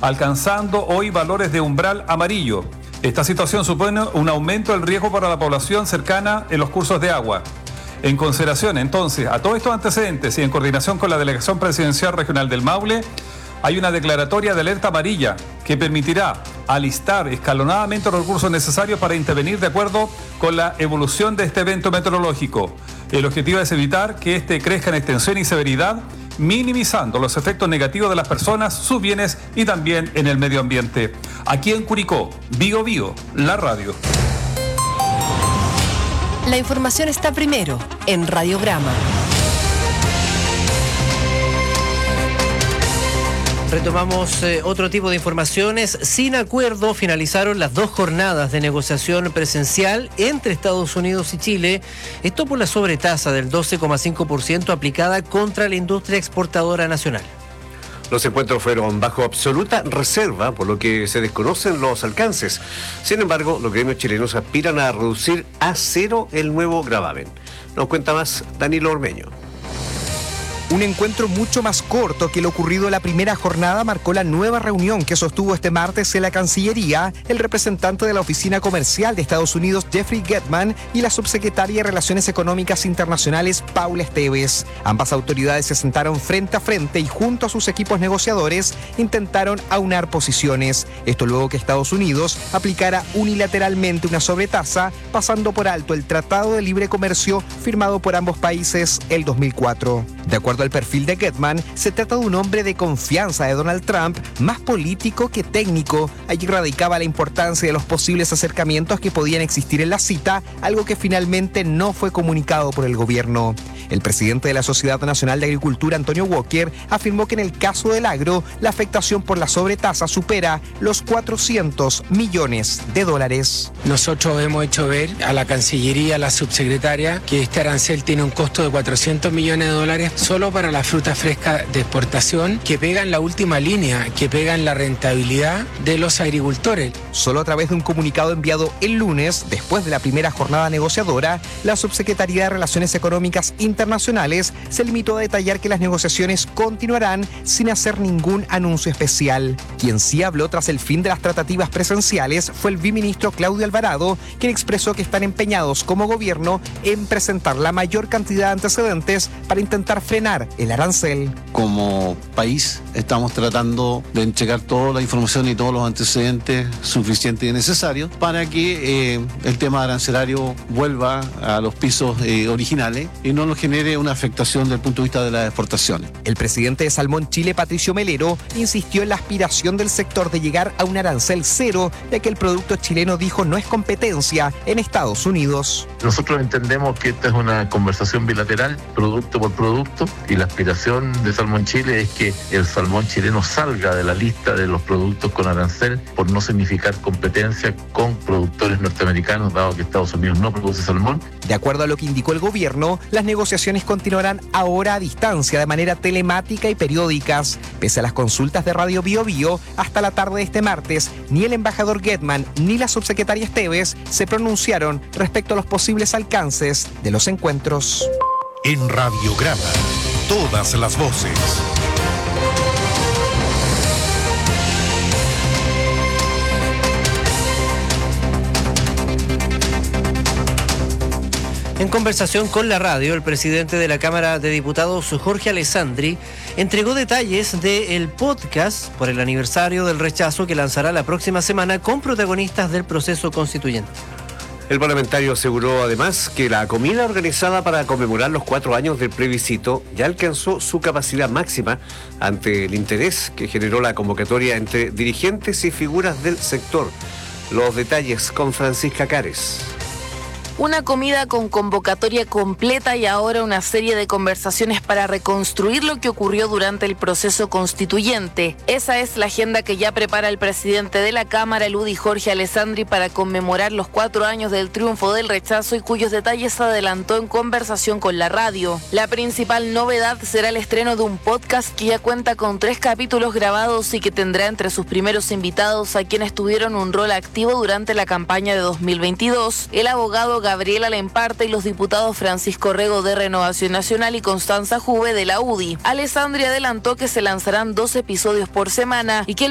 alcanzando hoy valores de umbral amarillo. Esta situación supone un aumento del riesgo para la población cercana en los cursos de agua. En consideración, entonces, a todos estos antecedentes y en coordinación con la Delegación Presidencial Regional del Maule, hay una declaratoria de alerta amarilla que permitirá alistar escalonadamente los recursos necesarios para intervenir de acuerdo con la evolución de este evento meteorológico. El objetivo es evitar que este crezca en extensión y severidad, minimizando los efectos negativos de las personas, sus bienes y también en el medio ambiente. Aquí en Curicó, Bío Bío, la radio. La información está primero en Radiograma. Retomamos otro tipo de informaciones. Sin acuerdo finalizaron las 2 jornadas de negociación presencial entre Estados Unidos y Chile. Esto por la sobretasa del 12,5% aplicada contra la industria exportadora nacional. Los encuentros fueron bajo absoluta reserva, por lo que se desconocen los alcances. Sin embargo, los gremios chilenos aspiran a reducir a 0 el nuevo gravamen. Nos cuenta más Danilo Ormeño. Un encuentro mucho más corto que lo ocurrido en la primera jornada marcó la nueva reunión que sostuvo este martes en la Cancillería el representante de la Oficina Comercial de Estados Unidos, Jeffrey Gettman, y la subsecretaria de Relaciones Económicas Internacionales, Paula Esteves. Ambas autoridades se sentaron frente a frente y junto a sus equipos negociadores intentaron aunar posiciones. Esto luego que Estados Unidos aplicara unilateralmente una sobretasa, pasando por alto el Tratado de Libre Comercio firmado por ambos países el 2004. De acuerdo al perfil de Gettman, se trata de un hombre de confianza de Donald Trump, más político que técnico. Allí radicaba la importancia de los posibles acercamientos que podían existir en la cita, algo que finalmente no fue comunicado por el gobierno. El presidente de la Sociedad Nacional de Agricultura, Antonio Walker, afirmó que en el caso del agro, la afectación por la sobretasa supera los $400 millones. Nosotros hemos hecho ver a la Cancillería, a la subsecretaria, que este arancel tiene un costo de $400 millones solo para la fruta fresca de exportación, que pega en la última línea, que pega en la rentabilidad de los agricultores. Solo a través de un comunicado enviado el lunes, después de la primera jornada negociadora, la Subsecretaría de Relaciones Económicas Internacionales se limitó a detallar que las negociaciones continuarán sin hacer ningún anuncio especial. Quien sí habló tras el fin de las tratativas presenciales fue el viceministro Claudio Alvarado, quien expresó que están empeñados como gobierno en presentar la mayor cantidad de antecedentes para intentar frenar el arancel. Como país estamos tratando de entregar toda la información y todos los antecedentes suficientes y necesarios para que el tema arancelario vuelva a los pisos originales y no nos genere una afectación desde el punto de vista de las exportaciones. El presidente de Salmón Chile, Patricio Melero, insistió en la aspiración del sector de llegar a un arancel cero, ya que el producto chileno, dijo, no es competencia en Estados Unidos. Nosotros entendemos que esta es una conversación bilateral, producto por producto, y la aspiración de Salmón Chile es que el salmón chileno salga de la lista de los productos con arancel por no significar competencia con productores norteamericanos, dado que Estados Unidos no produce salmón. De acuerdo a lo que indicó el gobierno, las negociaciones continuarán ahora a distancia, de manera telemática y periódicas. Pese a las consultas de Radio Bío Bío, hasta la tarde de este martes, ni el embajador Gettman ni la subsecretaria Esteves se pronunciaron respecto a los posibles alcances de los encuentros. En Radiograma, todas las voces. En conversación con la radio, el presidente de la Cámara de Diputados, Jorge Alessandri, entregó detalles del podcast por el aniversario del rechazo que lanzará la próxima semana con protagonistas del proceso constituyente. El parlamentario aseguró además que la comida organizada para conmemorar los 4 años del plebiscito ya alcanzó su capacidad máxima ante el interés que generó la convocatoria entre dirigentes y figuras del sector. Los detalles con Francisca Cares. Una comida con convocatoria completa y ahora una serie de conversaciones para reconstruir lo que ocurrió durante el proceso constituyente. Esa es la agenda que ya prepara el presidente de la Cámara, el UDI Jorge Alessandri, para conmemorar los 4 años del triunfo del rechazo y cuyos detalles adelantó en conversación con la radio. La principal novedad será el estreno de un podcast que ya cuenta con 3 capítulos grabados y que tendrá entre sus primeros invitados a quienes tuvieron un rol activo durante la campaña de 2022, el abogado Gabriela Lemparte y los diputados Francisco Rego de Renovación Nacional y Constanza Juve de la UDI. Alessandri adelantó que se lanzarán 2 episodios por semana y que el